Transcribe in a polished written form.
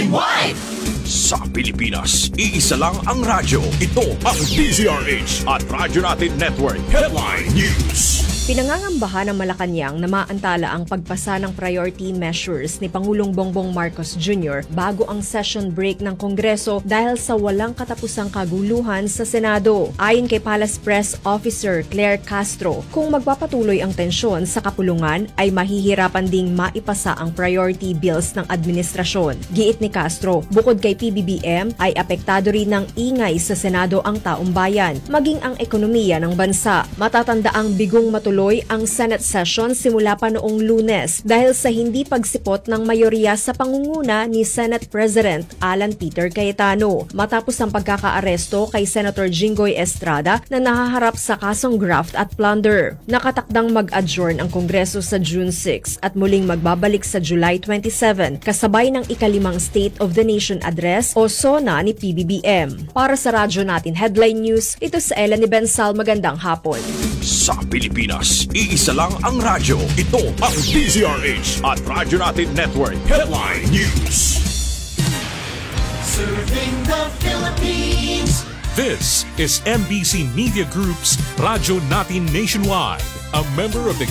Nationwide! Sa Pilipinas, iisa lang ang radyo. Ito ang DZRH at Radyo Natin Network Headline News. Pinangangambahan ng Malacanang na maantala ang pagpasa ng priority measures ni Pangulong Bongbong Marcos Jr. bago ang session break ng Kongreso dahil sa walang katapusang kaguluhan sa Senado. Ayon kay Palace Press Officer Claire Castro, kung magpapatuloy ang tensyon sa kapulungan ay mahihirapan ding maipasa ang priority bills ng administrasyon. Giit ni Castro, bukod kay PBBM ay apektado rin ng ingay sa Senado ang taong bayan, maging ang ekonomiya ng bansa. Matatandaang bigong matuloy ang Senate session simula pa noong Lunes dahil sa hindi pagsipot ng mayorya sa pangunguna ni Senate President Alan Peter Cayetano matapos ang pagkakaaresto kay Senator Jinggoy Estrada na nahaharap sa kasong graft at plunder. Nakatakdang mag-adjourn ang Kongreso sa June 6 at muling magbabalik sa July 27 kasabay ng ikalimang State of the Nation Address o SONA ni PBBM. Para sa radyo natin Headline News, ito sa Ella ni Bensal. Magandang hapon. Sa Pilipinas, iisa lang ang radyo. Ito ang DZRH at Radyo Natin Network Headline News. Serving the Philippines. This is MBC Media Group's Radyo Natin Nationwide, a member of the